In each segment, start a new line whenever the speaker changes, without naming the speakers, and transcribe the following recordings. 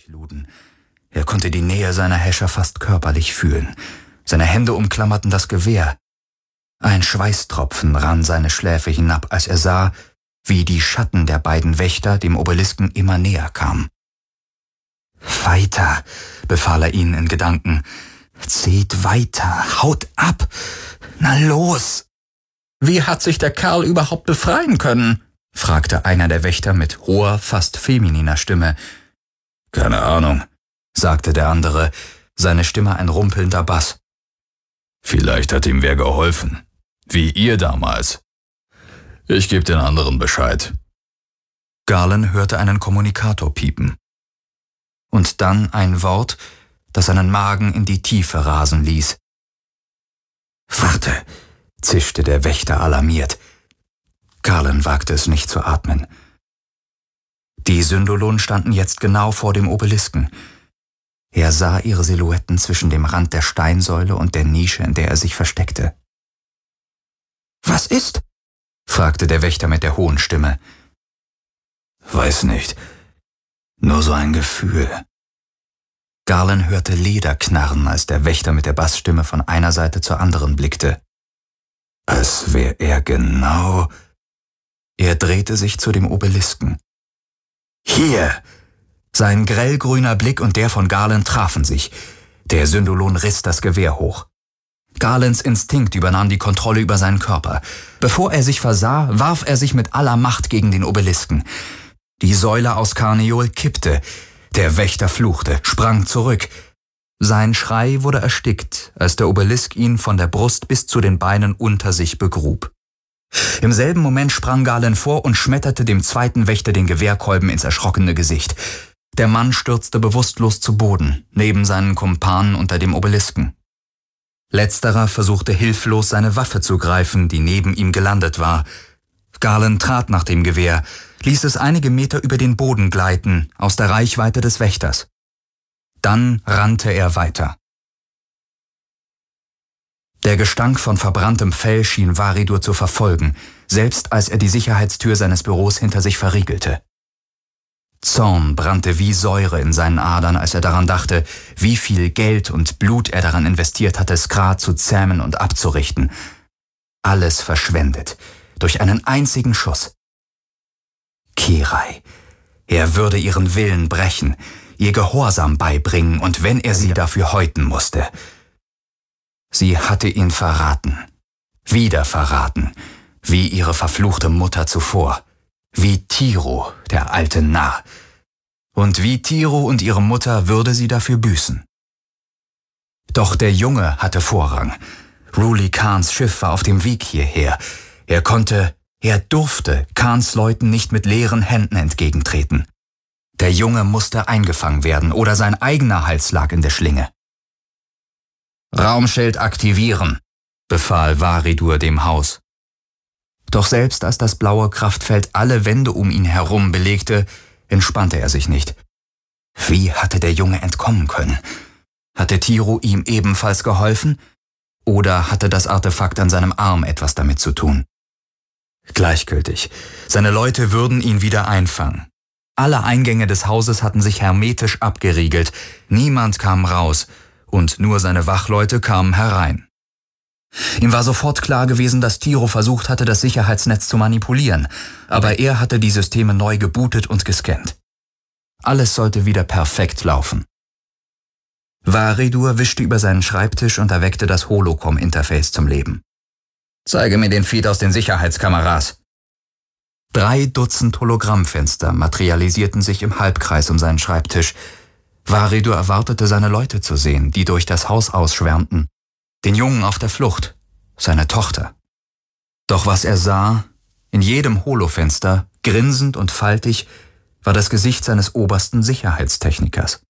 durchluden. Er konnte die Nähe seiner Häscher fast körperlich fühlen. Seine Hände umklammerten das Gewehr. Ein Schweißtropfen rann seine Schläfe hinab, als er sah, wie die Schatten der beiden Wächter dem Obelisken immer näher kamen. »Weiter«, befahl er ihnen in Gedanken. »Zieht weiter, haut ab, na los!« »Wie hat sich der Kerl überhaupt befreien können?« fragte einer der Wächter mit hoher, fast femininer Stimme. »Keine Ahnung«, sagte der andere, seine Stimme ein rumpelnder Bass. »Vielleicht hat ihm wer geholfen, wie ihr damals. Ich gebe den anderen Bescheid.« Garland hörte einen Kommunikator piepen. Und dann ein Wort, das seinen Magen in die Tiefe rasen ließ. »Warte«, zischte der Wächter alarmiert. Garland wagte es nicht zu atmen. Die Syndolonen standen jetzt genau vor dem Obelisken. Er sah ihre Silhouetten zwischen dem Rand der Steinsäule und der Nische, in der er sich versteckte. »Was ist?« fragte der Wächter mit der hohen Stimme. »Weiß nicht. Nur so ein Gefühl.« Garland hörte Leder knarren, als der Wächter mit der Bassstimme von einer Seite zur anderen blickte. Als wäre er genau... Er drehte sich zu dem Obelisken. »Hier!« Sein grellgrüner Blick und der von Garland trafen sich. Der Syndolon riss das Gewehr hoch. Garlands Instinkt übernahm die Kontrolle über seinen Körper. Bevor er sich versah, warf er sich mit aller Macht gegen den Obelisken. Die Säule aus Karneol kippte. Der Wächter fluchte, sprang zurück. Sein Schrei wurde erstickt, als der Obelisk ihn von der Brust bis zu den Beinen unter sich begrub. Im selben Moment sprang Garland vor und schmetterte dem zweiten Wächter den Gewehrkolben ins erschrockene Gesicht. Der Mann stürzte bewusstlos zu Boden, neben seinen Kumpanen unter dem Obelisken. Letzterer versuchte hilflos, seine Waffe zu greifen, die neben ihm gelandet war. Garland trat nach dem Gewehr, ließ es einige Meter über den Boden gleiten, aus der Reichweite des Wächters. Dann rannte er weiter. Der Gestank von verbranntem Fell schien Varidur zu verfolgen, selbst als er die Sicherheitstür seines Büros hinter sich verriegelte. Zorn brannte wie Säure in seinen Adern, als er daran dachte, wie viel Geld und Blut er daran investiert hatte, Skra zu zähmen und abzurichten. Alles verschwendet, durch einen einzigen Schuss. Kirai. Er würde ihren Willen brechen, ihr Gehorsam beibringen, und wenn er sie dafür häuten musste. Sie hatte ihn verraten, wieder verraten, wie ihre verfluchte Mutter zuvor, wie Tiro, der alte Narr. Und wie Tiro und ihre Mutter würde sie dafür büßen. Doch der Junge hatte Vorrang. Ruli Khans Schiff war auf dem Weg hierher. Er durfte Khans Leuten nicht mit leeren Händen entgegentreten. Der Junge musste eingefangen werden, oder sein eigener Hals lag in der Schlinge. »Raumschild aktivieren«, befahl Varidur dem Haus. Doch selbst als das blaue Kraftfeld alle Wände um ihn herum belegte, entspannte er sich nicht. Wie hatte der Junge entkommen können? Hatte Tiro ihm ebenfalls geholfen? Oder hatte das Artefakt an seinem Arm etwas damit zu tun? Gleichgültig. Seine Leute würden ihn wieder einfangen. Alle Eingänge des Hauses hatten sich hermetisch abgeriegelt. Niemand kam raus. Und nur seine Wachleute kamen herein. Ihm war sofort klar gewesen, dass Tiro versucht hatte, das Sicherheitsnetz zu manipulieren, aber er hatte die Systeme neu gebootet und gescannt. Alles sollte wieder perfekt laufen. Varidur wischte über seinen Schreibtisch und erweckte das Holocom-Interface zum Leben. »Zeige mir den Feed aus den Sicherheitskameras.« 3 Dutzend Hologrammfenster materialisierten sich im Halbkreis um seinen Schreibtisch. Varidur erwartete, seine Leute zu sehen, die durch das Haus ausschwärmten. Den Jungen auf der Flucht, seine Tochter. Doch was er sah, in jedem Holofenster, grinsend und faltig, war das Gesicht seines obersten Sicherheitstechnikers.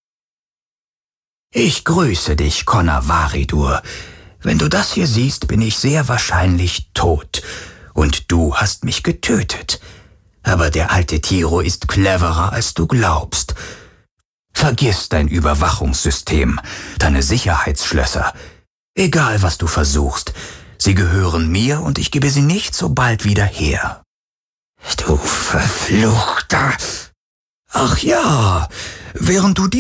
»Ich grüße dich, Connor Varidur. Wenn du das hier siehst, bin ich sehr wahrscheinlich tot. Und du hast mich getötet. Aber der alte Tiro ist cleverer, als du glaubst. Vergiss dein Überwachungssystem, deine Sicherheitsschlösser. Egal, was du versuchst, sie gehören mir und ich gebe sie nicht so bald wieder her.« »Du Verfluchter! Ach ja, während du